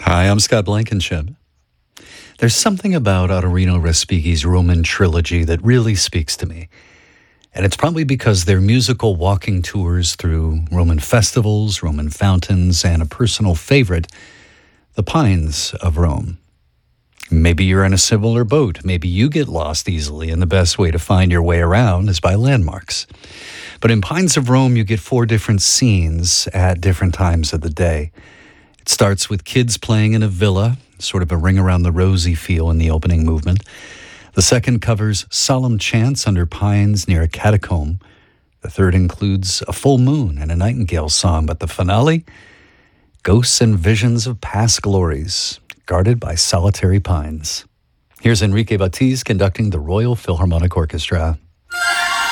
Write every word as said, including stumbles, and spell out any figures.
Hi, I'm Scott Blankenship. There's something about Autorino Respighi's Roman trilogy that really speaks to me. And it's probably because they're musical walking tours through Roman festivals, Roman fountains, and a personal favorite, the Pines of Rome. Maybe you're in a similar boat. Maybe you get lost easily, and the best way to find your way around is by landmarks. But in Pines of Rome, you get four different scenes at different times of the day. It starts with kids playing in a villa, sort of a ring around the rosy feel in the opening movement. The second covers solemn chants under pines near a catacomb. The third includes a full moon and a nightingale song, but the finale, ghosts and visions of past glories, guarded by solitary pines. Here's Enrique Batiz conducting the Royal Philharmonic Orchestra.